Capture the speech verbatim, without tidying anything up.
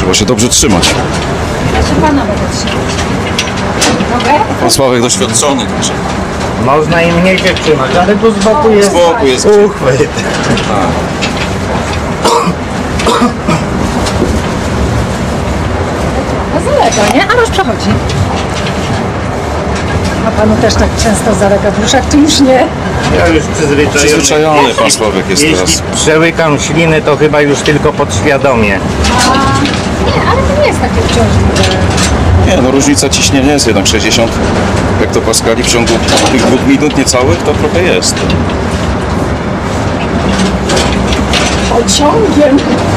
Trzeba się dobrze trzymać. Ja się pana będę trzymać. Mogę? Pan Sławek doświadczony. Także. Można i mniej się trzymać, ale tu z boku jest, Z boku jest uchwyt. No zalega, nie? A masz przechodzi. A panu też tak często zalega w uszach, czy już nie? Ja już przyzwyczajony. Przyzwyczajony pan Sławek jest Jeśli teraz. przełykam śliny, to chyba już tylko podświadomie. Nie, ale to nie jest takie uciążliwe. Nie, no różnica ciśnienia jest jednak sześćdziesiąt hektopaskali w ciągu tych dwóch minut niecałych, to trochę jest. Pociągiem.